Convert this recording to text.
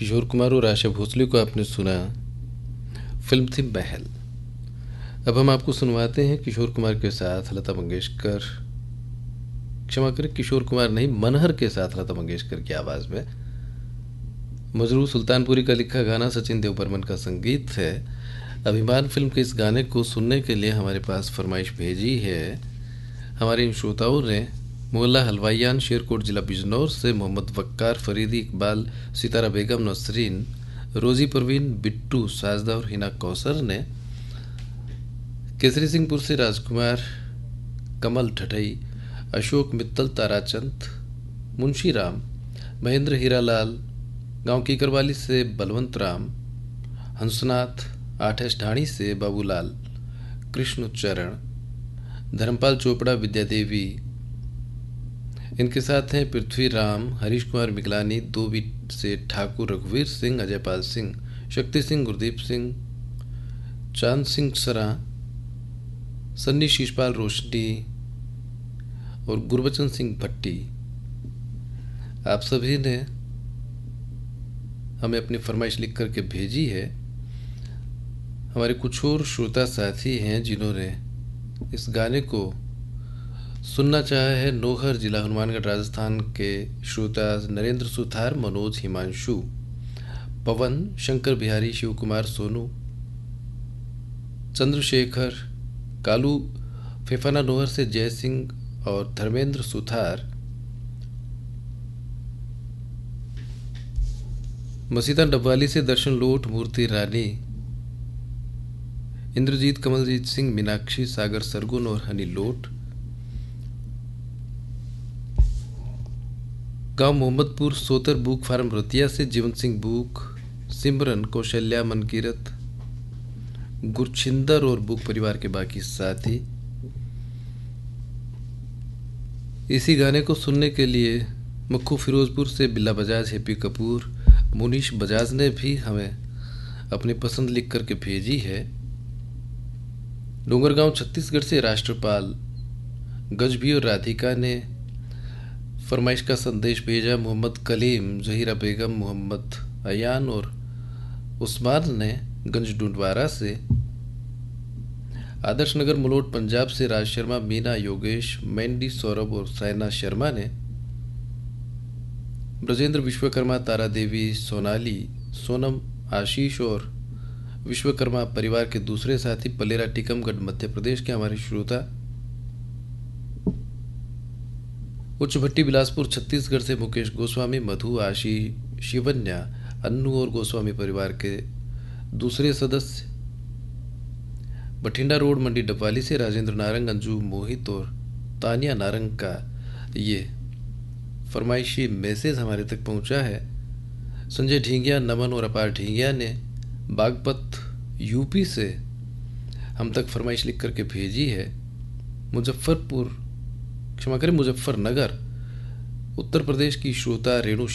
किशोर कुमार और आशा भोसले को आपने सुना। फिल्म थी महल। अब हम आपको सुनवाते हैं किशोर कुमार के साथ लता मंगेशकर, क्षमा करें किशोर कुमार नहीं, मनहर के साथ लता मंगेशकर की आवाज़ में मजरू सुल्तानपुरी का लिखा गाना सचिन देव बर्मन का संगीत है। अभिमान फिल्म के इस गाने को सुनने के लिए हमारे पास फरमाइश भेजी है हमारे इन श्रोताओं ने। मोहल्ला हलवाइयान, शेरकोट जिला बिजनौर से मोहम्मद वक्कार, फरीदी इकबाल, सितारा बेगम, नसरीन, रोजी परवीन, बिट्टू, साजदा और हिना कौसर ने। केसरी सिंहपुर से राजकुमार, कमल ठठई, अशोक मित्तल, ताराचंद, मुंशी राम, महेंद्र हीरालाल, गांव कीकरवाली से बलवंत राम, हंसनाथ, आठेस ढाणी से बाबूलाल, कृष्ण चरण, धर्मपाल चोपड़ा, विद्या देवी, इनके साथ हैं पृथ्वी राम, हरीश कुमार मिगलानी, दोबी से ठाकुर रघुवीर सिंह, अजय पाल सिंह, शक्ति सिंह, गुरदीप सिंह, चांद सिंह सरा, सन्नी शीशपाल, रोशनी और गुरबचन सिंह भट्टी। आप सभी ने हमें अपनी फरमाइश लिख करके भेजी है। हमारे कुछ और श्रोता साथी हैं जिन्होंने इस गाने को सुनना चाहा है। नोहर, जिला हनुमानगढ़, राजस्थान के श्रोता नरेंद्र सुथार, मनोज, हिमांशु, पवन, शंकर बिहारी, शिव कुमार, सोनू, चंद्रशेखर, कालू फेफाना नोहर से जय सिंह और धर्मेंद्र सुथार, मसीदा डबवाली से दर्शन लोट, मूर्ति रानी, इंद्रजीत, कमलजीत सिंह, मीनाक्षी, सागर सरगुन और हनी लोट, गांव मोहम्मदपुर, सोतर बूक फार्म रतिया से जीवन सिंह बूक, सिमरन, कौशल्या, मनकीरत, गुरछिंदर और बूक परिवार के बाकी साथी। इसी गाने को सुनने के लिए मक्खू फिरोजपुर से बिल्ला बजाज, हैप्पी कपूर, मुनीश बजाज ने भी हमें अपनी पसंद लिख करके भेजी है। डोंगरगांव छत्तीसगढ़ से राष्ट्रपाल, गजबी और राधिका ने फरमाइश का संदेश भेजा। मोहम्मद कलीम, जहीरा बेगम, मोहम्मद अयान और उस्मान ने गंज डुंडवारा से। आदर्श नगर मलोट पंजाब से राज शर्मा, मीना, योगेश, मैंडी, सौरभ और साइना शर्मा ने। ब्रजेंद्र विश्वकर्मा, तारा देवी, सोनाली, सोनम, आशीष और विश्वकर्मा परिवार के दूसरे साथी पलेरा, टीकमगढ़, मध्य प्रदेश के हमारे श्रोता। उच्च भट्टी, बिलासपुर, छत्तीसगढ़ से मुकेश गोस्वामी, मधु, आशी, शिवन्या, अन्नू और गोस्वामी परिवार के दूसरे सदस्य। बठिंडा रोड, मंडी डबवाली से राजेंद्र नारंग, अंजू, मोहित और तानिया नारंग का ये फरमाइशी मैसेज हमारे तक पहुंचा है। संजय ढींगिया, नमन और अपार ढींगिया ने बागपत यूपी से हम तक फरमाइश लिख करके भेजी है। मुजफ्फरपुर, क्षमा करें, मुजफ्फरनगर, उत्तर प्रदेश की श्रोता रेणु